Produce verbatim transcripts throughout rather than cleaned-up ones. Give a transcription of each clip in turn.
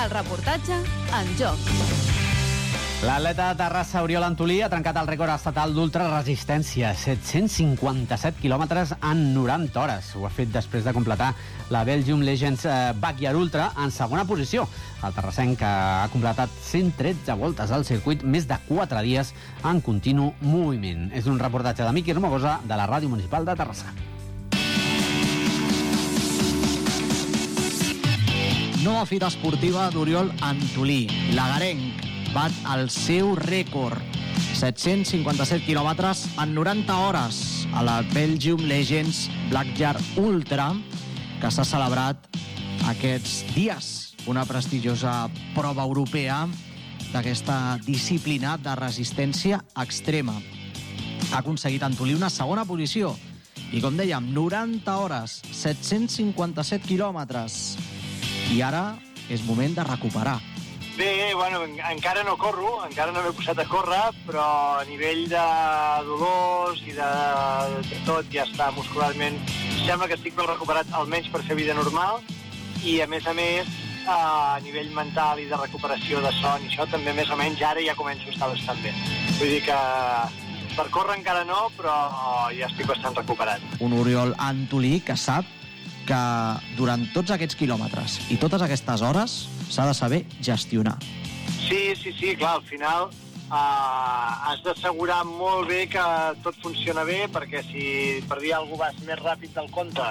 El reportatge en joc. L'atleta de Terrassa, Oriol Antolí, ha trencat el rècord estatal d'ultraresistència, set-cents cinquanta-set quilòmetres en noranta hores. Ho ha fet després de completar la Belgium Legends Backyard Ultra en segona posició. El terrassenc ha completat cent tretze voltes al circuit, més de quatre dies en continu moviment. És un reportatge de Miqui Romagosa de la Ràdio Municipal de Terrassa. Nova fita esportiva d'Oriol Antolí. L'agarenc bat el seu rècord, set-cents cinquanta-set quilòmetres en noranta hores, a la Belgium Legends Backyard Ultra, que s'ha celebrat aquests dies. Una prestigiosa prova europea d'aquesta disciplina de resistència extrema. Ha aconseguit Antolí una segona posició i, com dèiem, noranta hores, set-cents cinquanta-set quilòmetres. I ara és moment de recuperar. Bé, bueno, encara no corro, encara no m'he posat a córrer, però a nivell de dolors i de, de tot ja està muscularment. Sembla que estic ben recuperat, almenys per fer vida normal, i a més a més, a nivell mental i de recuperació de son i això també més o menys ara ja començo a estar bastant bé. Vull dir que per córrer encara no, però ja estic bastant recuperat. Un Oriol Antolí que sap que durant tots aquests quilòmetres i totes aquestes hores s'ha de saber gestionar. Sí, sí, sí, clar, al final uh, has d'assegurar molt bé que tot funciona bé, perquè si per dir alguna cosa vas més ràpid del compte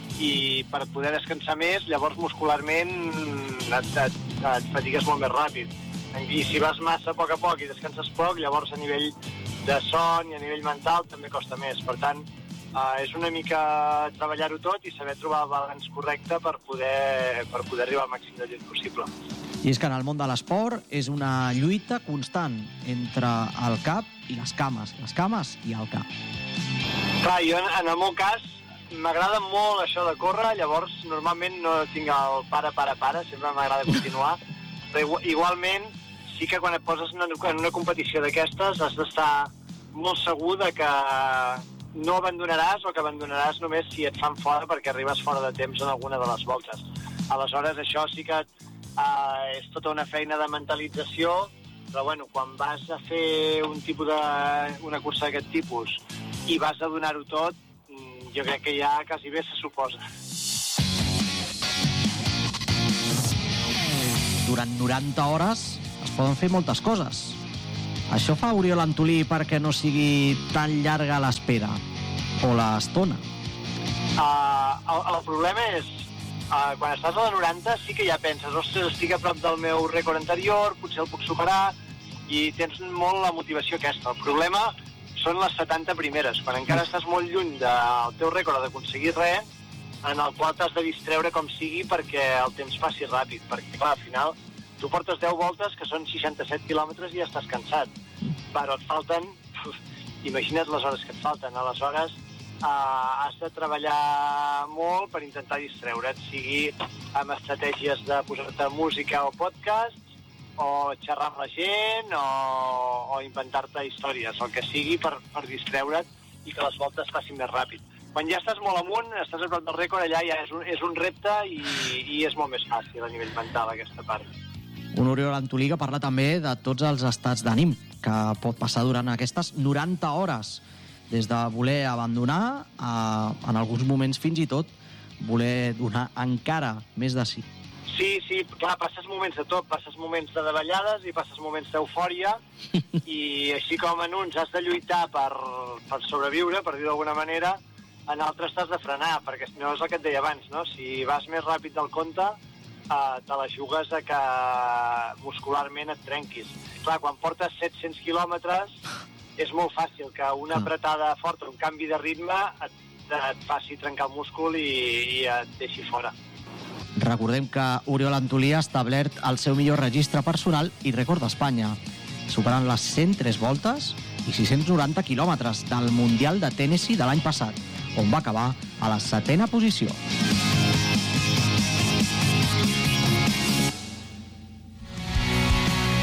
i per poder descansar més, llavors muscularment et, et, et fatigues molt més ràpid. I si vas massa a poc a poc i descanses poc, llavors a nivell de son i a nivell mental també costa més. Per tant, Uh, és una mica treballar-ho tot i saber trobar el balanç correcte per poder, per poder arribar al màxim de lluny possible. I és que en el món de l'esport és una lluita constant entre el cap i les cames, les cames i el cap. Clar, jo en, en el meu cas m'agrada molt això de córrer, llavors normalment no tinc el para, para, para, sempre m'agrada continuar, però igualment sí que quan et poses en una, en una competició d'aquestes has d'estar molt segur de que no abandonaràs o que abandonaràs només si et fan fora perquè arribes fora de temps en alguna de les voltes. Aleshores, això sí que uh, és tota una feina de mentalització, però bueno, quan vas a fer un tipus de, una cursa d'aquest tipus i vas a donar-ho tot, jo crec que ja quasi bé se suposa. Durant noranta hores es poden fer moltes coses. Això fa Oriol Antolí perquè no sigui tan llarga l'espera o l'estona? Uh, el, el problema és, uh, quan estàs a la noranta sí que ja penses, ostres, estic a prop del meu rècord anterior, potser el puc superar, i tens molt la motivació aquesta. El problema són les setanta primeres, quan encara estàs molt lluny del teu rècord d'aconseguir res, en el qual t'has de distreure com sigui perquè el temps passi ràpid, perquè clar, al final tu portes deu voltes, que són seixanta-set quilòmetres, i ja estàs cansat. Però et falten... Uf, imagina't les hores que et falten. Aleshores, eh, has de treballar molt per intentar distreure't, sigui amb estratègies de posar-te música o podcast, o xerrar amb la gent, o, o inventar-te històries, el que sigui per, per distreure't i que les voltes passin més ràpid. Quan ja estàs molt amunt, estàs a prop del rècord, allà ja és un, és un repte i, i és molt més fàcil a nivell mental aquesta part. Un Oriol Antolí que parla també de tots els estats d'ànim que pot passar durant aquestes noranta hores, des de voler abandonar a, en alguns moments fins i tot, voler donar encara més de si. Sí, sí, clar, passes moments de tot, passes moments de davallades i passes moments d'eufòria i així com en uns has de lluitar per, per sobreviure, per dir d'alguna manera, en altres t'has de frenar, perquè si no és el que et deia abans, no? Si vas més ràpid del compte, Uh, te la jugues a que muscularment et trenquis. Clar, quan portes set-cents quilòmetres és molt fàcil que una apretada forta, un canvi de ritme et, et faci trencar el múscul i, i et deixi fora. Recordem que Oriol Antolí ha establert el seu millor registre personal i rècord d'Espanya, superant les cent tres voltes i sis-cents noranta quilòmetres del Mundial de Tennessee de l'any passat, on va acabar a la setena posició.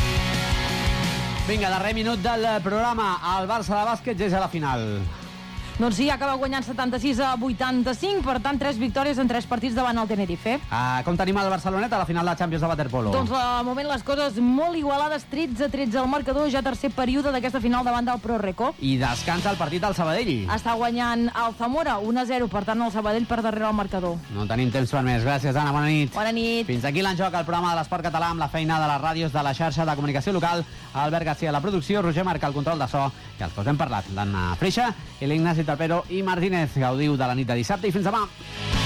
Vinga, darrer minut del programa. El Barça de bàsquet és a la final. Doncs sí, acaba guanyant setanta-sis a vuitanta-cinc, per tant, tres victòries en tres partits davant el Tenerife. Uh, com tenim el Barcelonet a la final de Champions de waterpolo? Doncs de moment les coses molt igualades, tretze a tretze al marcador, ja tercer període d'aquesta final davant del Pro Reco. I descansa el partit del Sabadell. Està guanyant el Zamora, un a zero, per tant el Sabadell per darrere el marcador. No tenim temps per més. Gràcies, Anna, bona nit. Bona nit. Fins aquí l'Enjoc, el programa de l'esport català amb la feina de les ràdios de la xarxa de comunicació local, Albert García a la producció, Roger Marc al control de so, i els que us hem parlat, l'Anna Freixa, l'Ignasi Tarpero i Martínez. Gaudiu de la nit de dissabte i fins demà.